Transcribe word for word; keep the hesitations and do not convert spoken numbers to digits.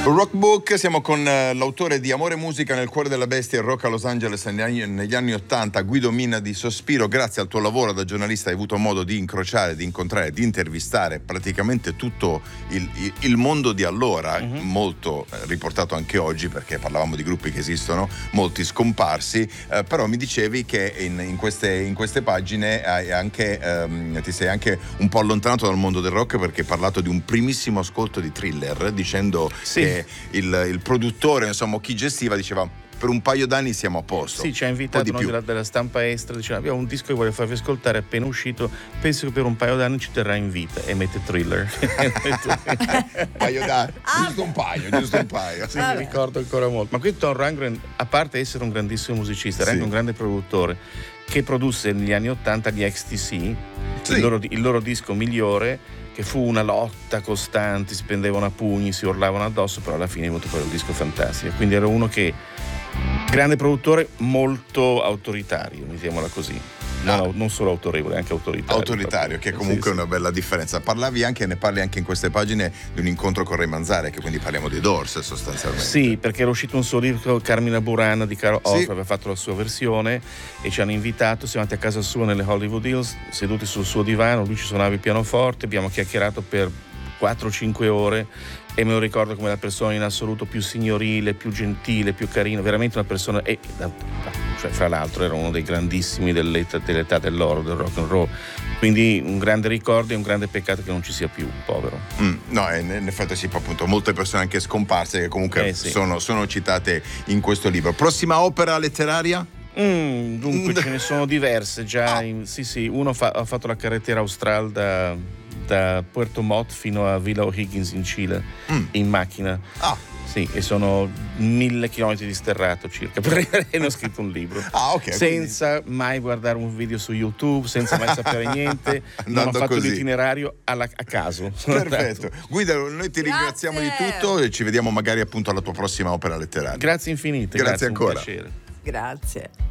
Rockbook, siamo con eh, l'autore di Amore e musica nel cuore della bestia e rock a Los Angeles negli anni, negli anni ottanta, Guido Minna di Sospiro. Grazie al tuo lavoro da giornalista hai avuto modo di incrociare, di incontrare, di intervistare praticamente tutto il, il, il mondo di allora, mm-hmm. molto eh, riportato anche oggi perché parlavamo di gruppi che esistono, molti scomparsi, eh, però mi dicevi che in, in, queste, in queste pagine hai anche, ehm, ti sei anche un po' allontanato dal mondo del rock perché hai parlato di un primissimo ascolto di Thriller, dicendo sì. che Il, il produttore, insomma chi gestiva, diceva per un paio d'anni siamo a posto. Sì, ci ha invitato noi della, della stampa estera, diceva abbiamo un disco che voglio farvi ascoltare appena uscito, penso che per un paio d'anni ci terrà in vita, e mette Thriller. Un paio d'anni, ah, giusto un paio, giusto un paio. Sì, mi ricordo ancora molto. Ma qui Tom Rundgren, a parte essere un grandissimo musicista, era sì. anche un grande produttore che produsse negli anni ottanta gli X T C, sì. il, loro, il loro disco migliore, che fu una lotta costante, si prendevano a pugni, si urlavano addosso, però alla fine è venuto fuori un disco fantastico. Quindi era uno che, grande produttore, molto autoritario, mettiamola così. No, no, non solo autorevole, anche autoritario. Autoritario, che comunque sì, è una bella differenza. Parlavi anche, ne parli anche in queste pagine, di un incontro con Ray Manzarek, che quindi parliamo di Doors sostanzialmente. Sì, perché era uscito un suo libro, Carmina Burana di Caro Off, sì. aveva fatto la sua versione e ci hanno invitato, siamo andati a casa sua nelle Hollywood Hills, seduti sul suo divano, lui ci suonava il pianoforte, abbiamo chiacchierato per quattro cinque ore e me lo ricordo come la persona in assoluto più signorile, più gentile, più carino, veramente una persona, e cioè, fra l'altro era uno dei grandissimi dell'età, dell'età dell'oro, del rock and roll, quindi un grande ricordo e un grande peccato che non ci sia più, povero. Mm, no, in effetti sì, appunto, molte persone anche scomparse che comunque eh, sì. sono, sono citate in questo libro. Prossima opera letteraria? Mm, dunque ce ne sono diverse già, ah. in, sì sì, uno fa, ha fatto la carretera austral da, da Puerto Montt fino a Villa O'Higgins in Cile, mm. in macchina. Ah. Sì, e sono mille chilometri di sterrato circa, perché ne ho scritto un libro. Ah, ok. Senza quindi... mai guardare un video su YouTube, senza mai sapere niente, non ho fatto così. L'itinerario alla, a caso. Perfetto. Guido, noi ti grazie. ringraziamo di tutto e ci vediamo magari appunto alla tua prossima opera letteraria. Grazie infinite. Grazie, grazie ancora. Un piacere. Grazie.